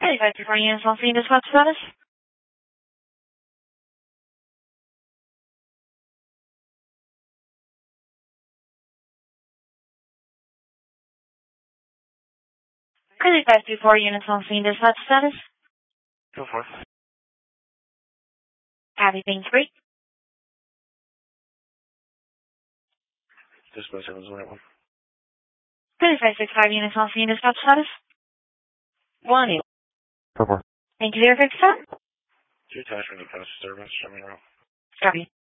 35 units on scene, dispatch status. Currently 524 units on scene, dispatch status. Go for it. Abby Bain Creek. Dispatch was the right one. Currently 565 units on scene, dispatch status. 1. Go for it. Thank you, 057. Two attachment to past disturbance, show me around. Copy.